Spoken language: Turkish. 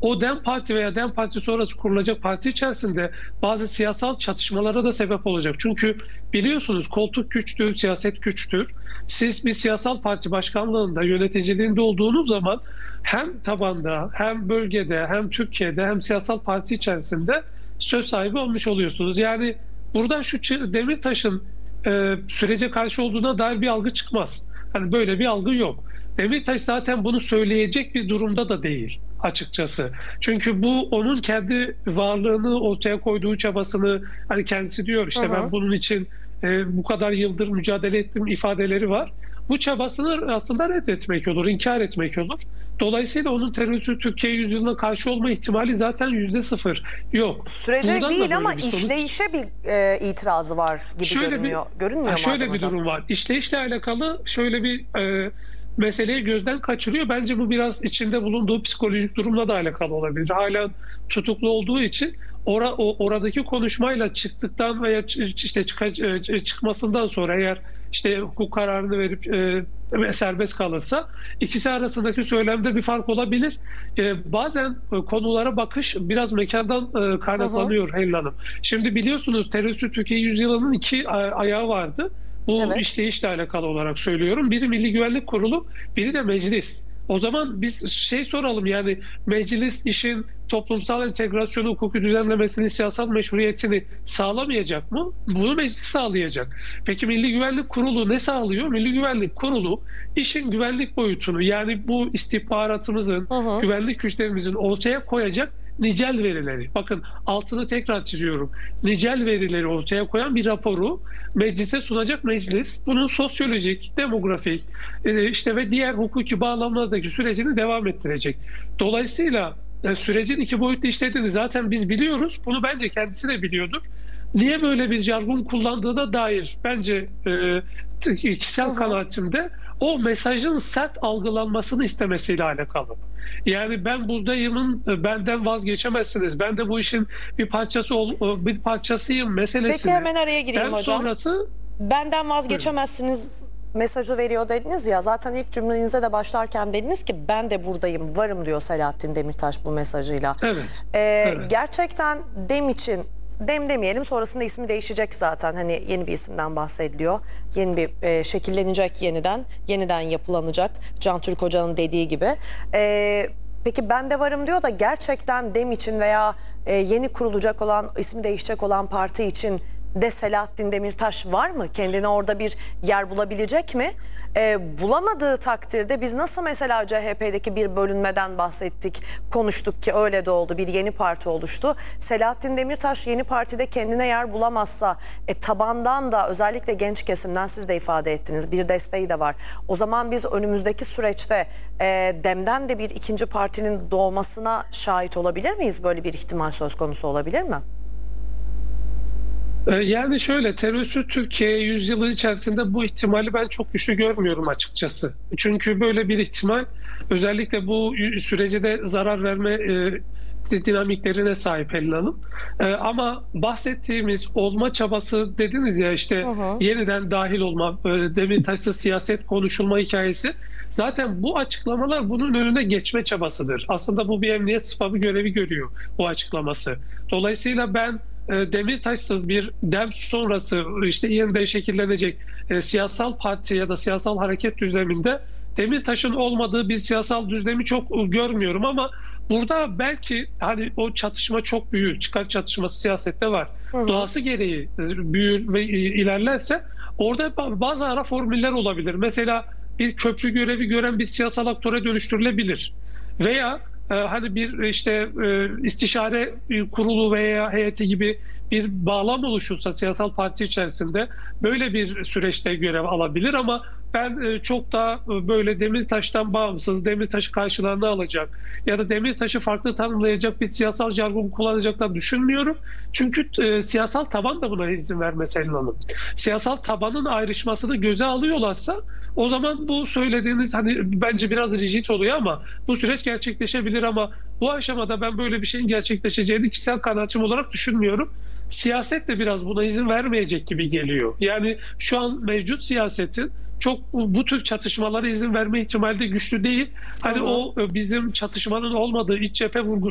o DEM Parti veya DEM Parti sonrası kurulacak parti içerisinde bazı siyasal çatışmalara da sebep olacak. Çünkü biliyorsunuz koltuk güçtür, siyaset güçtür. Siz bir siyasal parti başkanlığında, yöneticiliğinde olduğunuz zaman hem tabanda, hem bölgede, hem Türkiye'de, hem siyasal parti içerisinde söz sahibi olmuş oluyorsunuz. Yani buradan şu Demirtaş'ın sürece karşı olduğuna dair bir algı çıkmaz. Hani böyle bir algı yok. Demirtaş zaten bunu söyleyecek bir durumda da değil açıkçası. Çünkü bu onun kendi varlığını ortaya koyduğu çabasını, hani kendisi diyor işte ben bunun için bu kadar yıldır mücadele ettim ifadeleri var. Bu çabasını aslında reddetmek olur, inkar etmek olur. Dolayısıyla onun terörsüz Türkiye yüzyılına karşı olma ihtimali zaten %0 yok. Sürece Buradan değil ama bir sonuç... işleyişe bir itirazı var gibi görünüyor. Görünmüyor mu şöyle bir hocam? durum var. İşleyişle alakalı şöyle bir meseleyi gözden kaçırıyor. Bence bu biraz içinde bulunduğu psikolojik durumla da alakalı olabilir. Hala tutuklu olduğu için oradaki konuşmayla çıktıktan veya işte çıkmasından sonra eğer işte hukuk kararını verip serbest kalırsa ikisi arasındaki söylemde bir fark olabilir. Bazen konulara bakış biraz mekandan kaynaklanıyor Helin Hanım. Şimdi biliyorsunuz terörsüz Türkiye yüzyılının iki ayağı vardı. Bu işleyişle alakalı olarak söylüyorum. Biri Milli Güvenlik Kurulu, biri de meclis. O zaman biz soralım, yani meclis işin toplumsal entegrasyonu, hukuki düzenlemesini, siyasal meşruiyetini sağlamayacak mı? Bunu meclis sağlayacak. Peki Milli Güvenlik Kurulu ne sağlıyor? Milli Güvenlik Kurulu işin güvenlik boyutunu, yani bu istihbaratımızın, güvenlik güçlerimizin ortaya koyacak nicel verileri, bakın altını tekrar çiziyorum, nicel verileri ortaya koyan bir raporu meclise sunacak meclis. Bunun sosyolojik, demografik işte ve diğer hukuki bağlamlardaki sürecini devam ettirecek. Dolayısıyla sürecin iki boyutlu işlediğini zaten biz biliyoruz. Bunu bence kendisi de biliyordur. Niye böyle bir jargon kullandığına dair bence kişisel kanaatimde o mesajın sert algılanmasını istemesiyle alakalı. Yani ben buradayımın, benden vazgeçemezsiniz, ben de bu işin bir parçasıyım meselesini. Peki hemen araya gireyim hocam. Sonrası, benden vazgeçemezsiniz mesajı veriyor dediniz ya. Zaten ilk cümlenize de başlarken dediniz ki ben de buradayım, varım diyor Selahattin Demirtaş bu mesajıyla. Evet. Gerçekten DEM için, DEM demeyelim, sonrasında ismi değişecek zaten. Hani yeni bir isimden bahsediliyor. Yeni bir şekillenecek, yeniden yapılanacak. Can Türk Hoca'nın dediği gibi. Peki ben de varım diyor da gerçekten DEM için veya yeni kurulacak olan, ismi değişecek olan parti için de Selahattin Demirtaş var mı? Kendine orada bir yer bulabilecek mi? Bulamadığı takdirde biz nasıl mesela CHP'deki bir bölünmeden bahsettik, konuştuk ki öyle de oldu. Bir yeni parti oluştu. Selahattin Demirtaş yeni partide kendine yer bulamazsa tabandan da, özellikle genç kesimden, siz de ifade ettiniz, bir desteği de var. O zaman biz önümüzdeki süreçte DEM'den de bir ikinci partinin doğmasına şahit olabilir miyiz? Böyle bir ihtimal söz konusu olabilir mi? Yani şöyle, terörsüz Türkiye yüzyılı içerisinde bu ihtimali ben çok güçlü görmüyorum açıkçası. Çünkü böyle bir ihtimal özellikle bu sürece de zarar verme dinamiklerine sahip Helin Hanım. Ama bahsettiğimiz olma çabası dediniz ya, işte yeniden dahil olma, Demirtaş'la siyaset konuşulma hikayesi. Zaten bu açıklamalar bunun önüne geçme çabasıdır. Aslında bu bir emniyet spamı görevi görüyor bu açıklaması. Dolayısıyla ben Demirtaş'sız bir DEM sonrası işte yeniden şekillenecek siyasal parti ya da siyasal hareket düzleminde Demirtaş'ın olmadığı bir siyasal düzlemi çok görmüyorum, ama burada belki hani o çatışma çok büyür. Çıkar çatışması siyasette var. Doğası gereği büyür ve ilerlerse orada bazı ara formüller olabilir. Mesela bir köprü görevi gören bir siyasal aktöre dönüştürülebilir. Veya hani bir işte istişare kurulu veya heyeti gibi bir bağlam oluşursa siyasal parti içerisinde böyle bir süreçte görev alabilir, ama ben çok daha böyle Demirtaş'tan bağımsız, Demirtaş'ı karşılarına alacak ya da Demirtaş'ı farklı tanımlayacak bir siyasal jargon kullanacaklar düşünmüyorum. Çünkü siyasal taban da buna izin vermez Helin Hanım. Siyasal tabanın ayrışmasını göze alıyorlarsa o zaman bu söylediğiniz hani bence biraz rigid oluyor, ama bu süreç gerçekleşebilir, ama bu aşamada ben böyle bir şeyin gerçekleşeceğini kişisel kanaatim olarak düşünmüyorum. Siyaset de biraz buna izin vermeyecek gibi geliyor. Yani şu an mevcut siyasetin çok bu tür çatışmalara izin verme ihtimali de güçlü değil. Hani o bizim çatışmanın olmadığı iç cephe vurgusu